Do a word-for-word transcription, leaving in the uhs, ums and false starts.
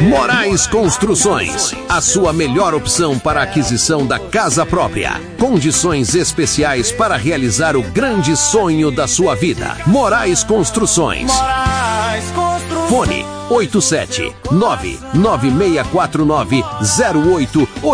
Moraes Construções, a sua melhor opção para a aquisição da casa própria. Condições especiais para realizar o grande sonho da sua vida. Moraes Construções. Moraes Construções. Fone oito sete nove nove seis quatro nove zero oito oito.